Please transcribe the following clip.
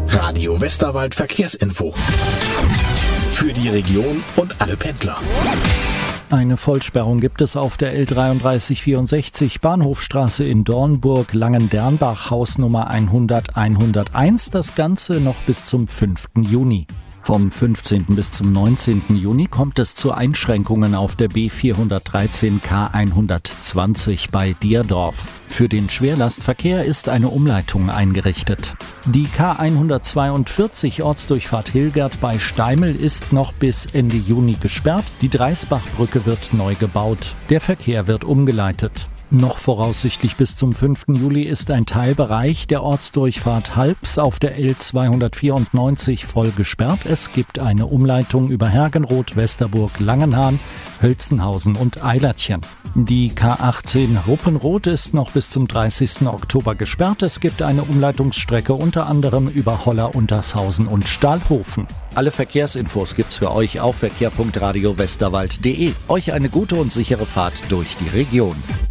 Radio Westerwald Verkehrsinfo. Für die Region und alle Pendler. Eine Vollsperrung gibt es auf der L3364 Bahnhofstraße in Dornburg, Langendernbach, Hausnummer 100-101. Das Ganze noch bis zum 5. Juni. Vom 15. bis zum 19. Juni kommt es zu Einschränkungen auf der B413 K120 bei Dierdorf. Für den Schwerlastverkehr ist eine Umleitung eingerichtet. Die K142 Ortsdurchfahrt Hilgert bei Steimel ist noch bis Ende Juni gesperrt. Die Dreisbachbrücke wird neu gebaut. Der Verkehr wird umgeleitet. Noch voraussichtlich bis zum 5. Juli ist ein Teilbereich der Ortsdurchfahrt Halbs auf der L294 voll gesperrt. Es gibt eine Umleitung über Hergenroth, Westerburg, Langenhahn, Hölzenhausen und Eilertchen. Die K18 Ruppenroth ist noch bis zum 30. Oktober gesperrt. Es gibt eine Umleitungsstrecke unter anderem über Holler, Untershausen und Stahlhofen. Alle Verkehrsinfos gibt's für euch auf verkehr.radiowesterwald.de. Euch eine gute und sichere Fahrt durch die Region.